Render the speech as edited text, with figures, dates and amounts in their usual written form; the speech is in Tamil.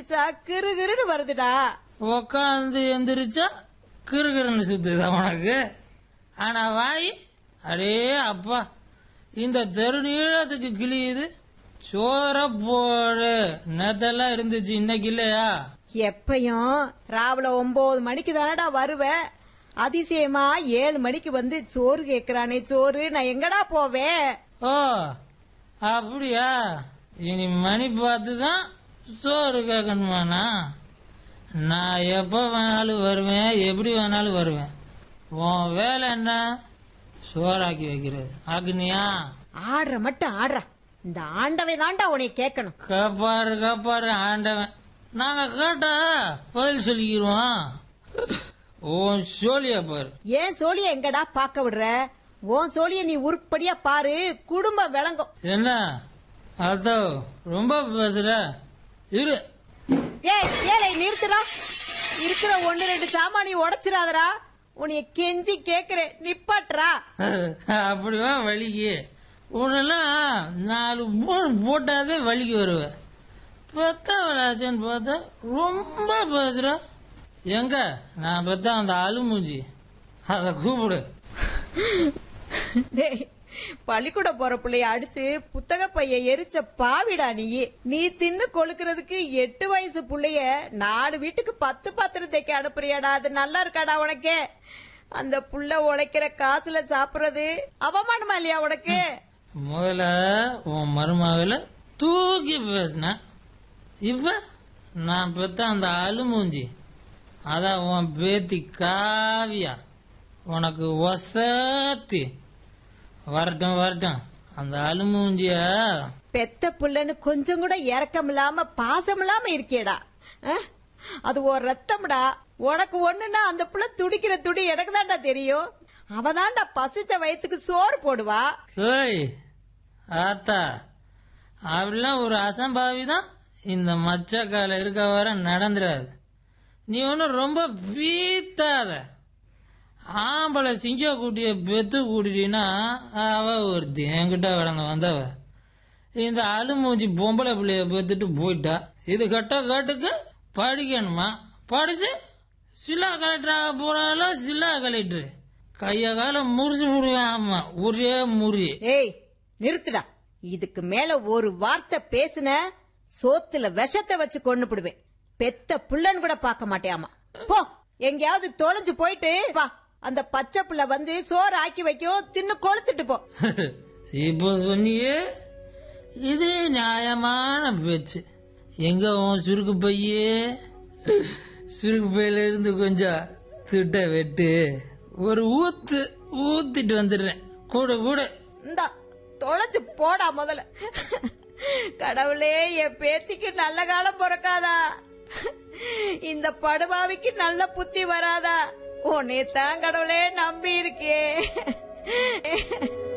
எந்திரிச்சா கிருகிருன்னு வருதுடா. உக்காந்து எந்திரிச்சா கிருகிருன்னு சுத்துதா உனக்கு? ஆனா வாய் அடே அப்பா இந்த தெரு நீளத்துக்கு கிளியுது. சோற போடு நேத்தெல்லாம் இருந்துச்சு, இன்னைக்கு இல்லையா? எப்பயும் ராவில 9 மணிக்கு தானடா வருவ. அதிசயமா 7 மணிக்கு வந்து சோறு கேக்குறானே சோறு, நான் எங்கடா போவேன்? ஓ அப்படியா? இனி மணி பார்த்துதான் சோறு கேட்கணுமாண்ணா? நான் எப்ப வேணாலும் வருவேன், எப்படி வேணாலும் வருவேன். உன் வேலை என்ன? சோறாக்கி வைக்கிறது. ஆக்குனியா? ஆடுற மட்டும் ஆடுற. இந்த ஆண்டவை தான்டா உன்னை கேட்கணும். கப்பாரு ஆண்டவன். நாங்க கேட்டா பதில் சொல்லிக்கிருவோம். உன் சோழியா பாரு. ஏன் சோழிய எங்கடா பாக்க விடுற? உன் சோழிய நீ உருப்படியா பாரு, குடும்பம் விளங்கும். என்ன அதோ ரொம்ப பேசுற? இரு. ஏய் ஏழை நிறுத்துறா. இருக்கிற 1-2 சாமானி உடைச்சிடாதரா. உன்னைய கெஞ்சி கேக்குறேன், நிப்பாட்றா. அப்படிவா வலிக்கு? உன்னெல்லாம் 4 மூணு போட்டாதே வலிக்கு வருவேன். பெத்தவளாச்சேன்னு பார்த்தா ரொம்ப பேசுற. எங்க நான் பெத்த அந்த அழுமூஞ்சி, அத கூப்பிடு. பள்ளிக்கூட போற பிள்ளைய அடிச்சு புத்தக பைய எரிச்ச பாவிடா நீ. நீ தின்னு கொழுக்கிறதுக்கு 8 வயசு புள்ளைய 4 வீட்டுக்கு 10 பாத்திரம் தைக்க அனுப்புறியாடா? அது நல்லா இருக்காடா உனக்கு? அந்த புள்ள உழைக்கிற காசுல சாப்பிடுறது அவமானமா இல்லையா உனக்கு? முதல்ல உன் மருமாவில தூக்கி பேசின. இப்ப நான் பெத்த அந்த அழுமூஞ்சி, அதான் உன் பேத்தி காவியா, உனக்கு வசத்தி. வரட்டும் அந்த அழுமூஞ்சிய. பெத்த புள்ளன்னு கொஞ்சம் கூட இறக்கம் இல்லாம பாசம் இல்லாம இருக்கியடா. அது ஒரு ரத்தம்டா. உனக்கு ஒண்ணுன்னா அந்த புள்ள துடிக்கிற துடி எனக்கு தான்டா தெரியும். அவதான்டா பசிச்ச வயிற்றுக்கு சோறு போடுவா. ஆத்தா அப்படிலாம் ஒரு அசம்பாவிதான் இந்த மச்சக்கால இருக்க வர நடந்துடாது. நீ ஒன்னும் ரொம்ப வீத்தாத. ஆம்பளை சிங்க கூட்டிய பெத்து கூட்டினா அவ ஒருத்தி என்கிட்ட கடந்து வந்தவ. இந்த அழுமூஞ்சி பொம்பளை பிள்ளைய பெத்துட்டு போயிட்டா. இது கட்டுக்கு படிக்கணுமா? படிச்சு சில்லா கலெக்டராக போறாலும் சில்லா கலெக்டர் கைய கால முறிச்சு விடுவேன். ஆமா ஒரே முறி. ஏய் நிறுத்துடா. இதுக்கு மேல ஒரு வார்த்தை பேசுன சோத்துல விஷத்தை வச்சு கொண்டு போடுவேன். பெத்த புள்ளன்னு கூட பார்க்க மாட்டேயாமா. போ எங்கயாவது தொலைஞ்சு போயிட்டு வா. அந்த பச்சை புள்ள வந்து சோறு ஆக்கி வைக்கும், தின்னு கொளுத்துட்டு போ. இப்போ சொன்னியே இது நியாயமான பேச்சு. எங்க உன் சுருக்கு பையே? சுருக்கு பையில இருந்து கொஞ்சம் திட்ட வெட்டு ஒரு ஊத்திட்டு வந்துடுறேன். கூட இந்தா தொலைஞ்சு போடா முதல்ல. கடவுளே என் பேத்திக்கு நல்ல காலம் பிறக்காதா? இந்த படுபாவிக்கு நல்ல புத்தி வராதா? உன்னை தான் கடவுளே நம்பி இருக்கே.